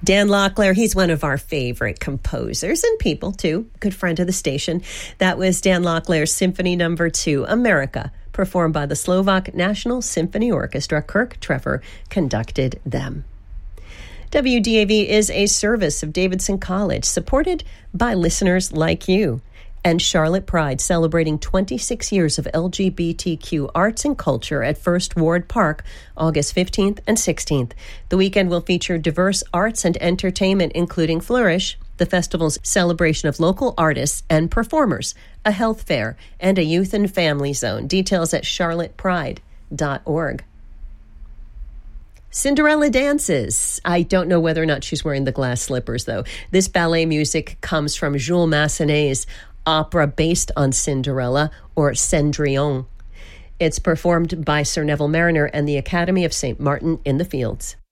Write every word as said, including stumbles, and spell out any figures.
Dan Locklear, he's one of our favorite composers and people, too. Good friend of the station. That was Dan Locklear's Symphony Number Two, America, performed by the Slovak National Symphony Orchestra. Kirk Treffer conducted them. W D A V is a service of Davidson College, supported by listeners like you. And Charlotte Pride, celebrating twenty-six years of L G B T Q arts and culture at First Ward Park, August fifteenth and sixteenth. The weekend will feature diverse arts and entertainment, including Flourish, the festival's celebration of local artists and performers, a health fair, and a youth and family zone. Details at charlotte pride dot org. Cinderella dances. I don't know whether or not she's wearing the glass slippers, though. This ballet music comes from Jules Massenet's opera based on Cinderella, or Cendrillon. It's performed by Sir Neville Marriner and the Academy of Saint Martin in the Fields.